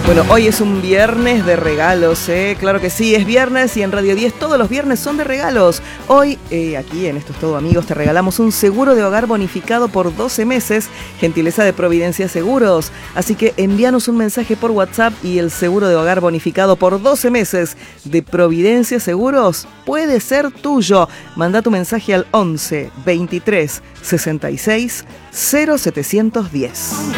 Bueno, hoy es un viernes de regalos, ¿eh? Claro que sí, es viernes y en Radio 10 todos los viernes son de regalos. Hoy, aquí en Esto es Todo Amigos, te regalamos un seguro de hogar bonificado por 12 meses, gentileza de Providencia Seguros. Así que envíanos un mensaje por WhatsApp y el seguro de hogar bonificado por 12 meses de Providencia Seguros puede ser tuyo. Manda tu mensaje al 11 23 66 0710.